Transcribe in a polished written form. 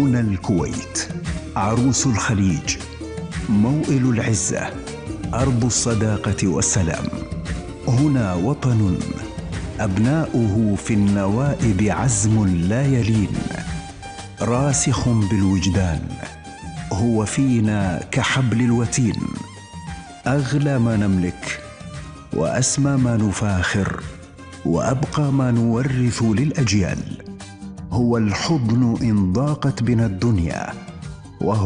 هنا الكويت، عروس الخليج، موئل العزة، أرض الصداقة والسلام. هنا وطن أبناؤه في النوائب عزم لا يلين، راسخ بالوجدان، هو فينا كحبل الوتين. أغلى ما نملك وأسمى ما نفاخر وأبقى ما نورث للأجيال، هو الحضن إن ضاقت بنا الدنيا،